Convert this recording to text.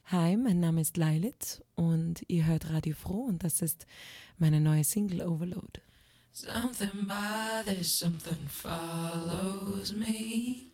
Hi, mein Name ist Lailit und ihr hört Radio Froh und das ist meine neue Single Overload. Something bothers, something follows me.